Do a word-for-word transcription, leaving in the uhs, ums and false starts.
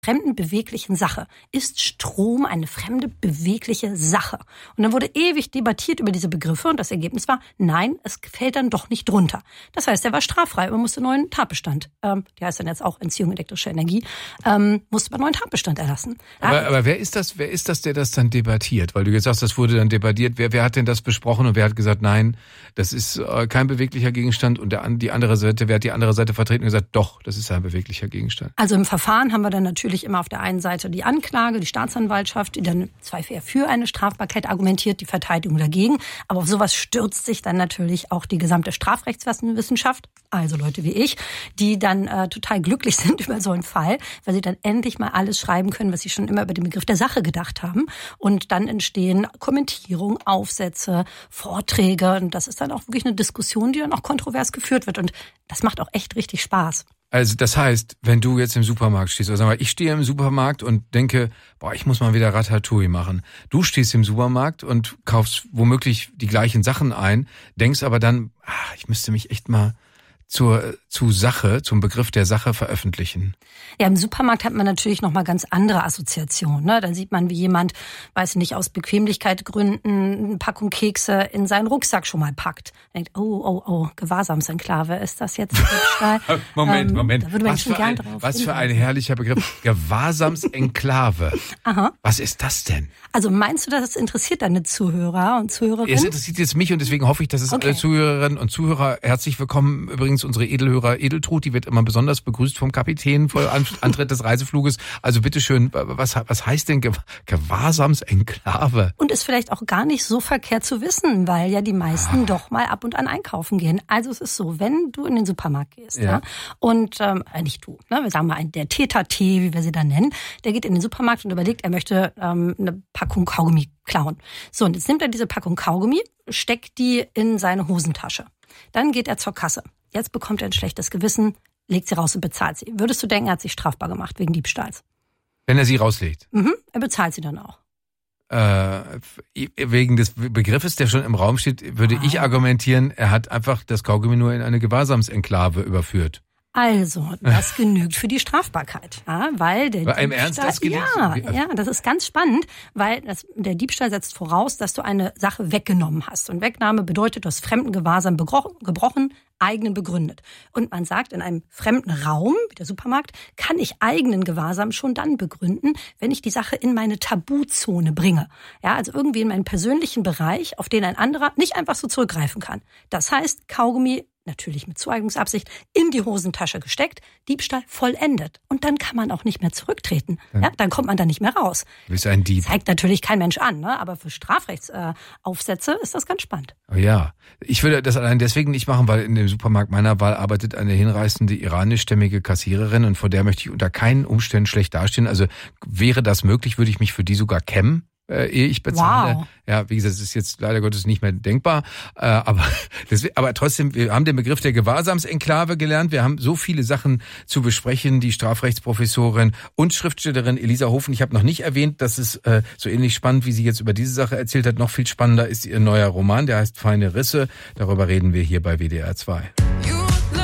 fremden beweglichen Sache. Ist Strom eine fremde bewegliche Sache? Und dann wurde ewig debattiert über diese Begriffe und das Ergebnis war, nein, es fällt dann doch nicht drunter. Das heißt, er war straffrei, man musste einen neuen Tatbestand, ähm, die heißt dann jetzt auch Entziehung elektrischer Energie, ähm, musste man einen neuen Tatbestand erlassen. Aber, aber wer ist das, wer ist das, der das dann debattiert? Weil du jetzt sagst, das wurde dann debattiert. Wer, wer hat denn das besprochen und wer hat gesagt, nein, das ist äh, kein beweglicher Gegenstand und der, die andere Seite, wer hat die andere Seite vertreten und gesagt, doch, das ist ein beweglicher Gegenstand? Also im Verfahren haben wir dann natürlich immer auf der einen Seite die Anklage, die Staatsanwaltschaft, die dann zweifach für eine Strafbarkeit argumentiert, die Verteidigung dagegen. Aber auf sowas stürzt sich dann natürlich auch die gesamte Strafrechtswissenschaft, also Leute wie ich, die dann äh, total glücklich sind über so einen Fall, weil sie dann endlich mal alles schreiben können, was sie schon immer über den Begriff der Sache gedacht haben. Und dann entstehen Kommentierungen, Aufsätze, Vorträge. Und das ist dann auch wirklich eine Diskussion, die dann auch kontrovers geführt wird. Und das macht auch echt richtig Spaß. Also das heißt, wenn du jetzt im Supermarkt stehst, oder sagen wir, ich stehe im Supermarkt und denke, boah, ich muss mal wieder Ratatouille machen. Du stehst im Supermarkt und kaufst womöglich die gleichen Sachen ein, denkst aber dann, ach, ich müsste mich echt mal zur zu Sache, zum Begriff der Sache veröffentlichen. Ja, im Supermarkt hat man natürlich noch mal ganz andere Assoziationen. Ne? Dann sieht man, wie jemand, weiß nicht, aus Bequemlichkeitsgründen eine Packung Kekse in seinen Rucksack schon mal packt. Denkt, oh, oh, oh, Gewahrsamsenklave, ist das jetzt Diebstahl? Moment, ähm, Moment. Da würde man was schon für, gern ein, drauf was für hinweisen. ein herrlicher Begriff. Gewahrsamsenklave. Aha. Was ist das denn? Also meinst du, das interessiert deine Zuhörer und Zuhörerinnen? Es interessiert jetzt mich und deswegen hoffe ich, dass es Okay. alle Zuhörerinnen und Zuhörer herzlich willkommen. Übrigens unsere Edelhörer Edeltrud, die wird immer besonders begrüßt vom Kapitän vor Antritt des Reisefluges. Also bitteschön, was, was heißt denn Ge- Gewahrsamsenklave? Und ist vielleicht auch gar nicht so verkehrt zu wissen, weil ja die meisten ah. doch mal ab und an einkaufen gehen. Also es ist so, wenn du in den Supermarkt gehst, ja, ja und ähm, nicht du, ne, wir sagen mal der Täter-T, wie wir sie dann nennen, der geht in den Supermarkt und überlegt, er möchte ähm, eine Packung Kaugummi klauen. So, und jetzt nimmt er diese Packung Kaugummi, steckt die in seine Hosentasche. Dann geht er zur Kasse. Jetzt bekommt er ein schlechtes Gewissen, legt sie raus und bezahlt sie. Würdest du denken, er hat sich strafbar gemacht wegen Diebstahls? Wenn er sie rauslegt? Mhm, er bezahlt sie dann auch. Äh, wegen des Begriffes, der schon im Raum steht, würde ah. ich argumentieren, er hat einfach das Kaugummi nur in eine Gewahrsamsenklave überführt. Also, das genügt für die Strafbarkeit, ja, weil der Bei einem Diebstahl, Ernst, das genügt? ja, ja, das ist ganz spannend, weil das, der Diebstahl setzt voraus, dass du eine Sache weggenommen hast. Und Wegnahme bedeutet, du hast fremden Gewahrsam gebrochen, eigenen begründet. Und man sagt, in einem fremden Raum, wie der Supermarkt, kann ich eigenen Gewahrsam schon dann begründen, wenn ich die Sache in meine Tabuzone bringe. Ja, also irgendwie in meinen persönlichen Bereich, auf den ein anderer nicht einfach so zurückgreifen kann. Das heißt, Kaugummi, natürlich mit Zueignungsabsicht, in die Hosentasche gesteckt, Diebstahl vollendet. Und dann kann man auch nicht mehr zurücktreten. Ja. Ja, dann kommt man da nicht mehr raus. Du bist ein Dieb. Zeigt natürlich kein Mensch an, ne? Aber für Strafrechtsaufsätze ist das ganz spannend. Oh ja, ich würde das allein deswegen nicht machen, weil in dem Supermarkt meiner Wahl arbeitet eine hinreißende iranischstämmige Kassiererin und vor der möchte ich unter keinen Umständen schlecht dastehen. Also wäre das möglich, würde ich mich für die sogar kämmen. Äh, ehe ich bezahle. Wow. Ja, wie gesagt, das ist jetzt leider Gottes nicht mehr denkbar. Äh, aber, das, aber trotzdem, wir haben den Begriff der Gewahrsamsenklave gelernt. Wir haben so viele Sachen zu besprechen. Die Strafrechtsprofessorin und Schriftstellerin Elisa Hofen. Ich habe noch nicht erwähnt, dass es äh, so ähnlich spannend, wie sie jetzt über diese Sache erzählt hat. Noch viel spannender ist ihr neuer Roman, der heißt Feine Risse. Darüber reden wir hier bei W D R zwei.